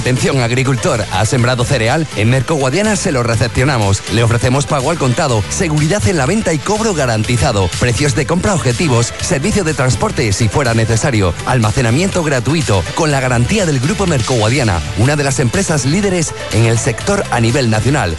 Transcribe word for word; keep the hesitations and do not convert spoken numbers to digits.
Atención agricultor, ¿ha sembrado cereal? En Mercoguadiana se lo recepcionamos. Le ofrecemos pago al contado, seguridad en la venta y cobro garantizado, precios de compra objetivos, servicio de transporte si fuera necesario, almacenamiento gratuito, con la garantía del Grupo Mercoguadiana, una de las empresas líderes en el sector a nivel nacional.